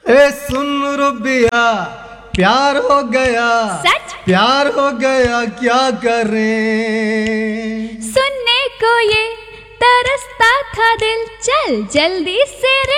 ए सुन रुबिया, प्यार हो गया, सच? प्यार हो गया, क्या करें? सुनने को ये तरसता था दिल, चल जल्दी